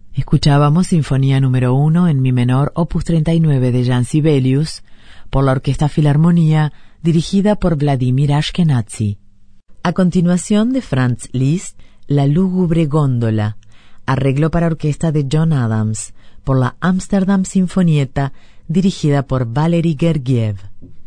Escuchábamos Sinfonía número 1 en mi menor, opus 39 de Jan Sibelius, por la Orquesta Filarmonía, dirigida por Vladimir Ashkenazy. A continuación, de Franz Liszt, La lúgubre góndola, arreglo para orquesta de John Adams, por la Amsterdam Sinfonietta, dirigida por Valery Gergiev.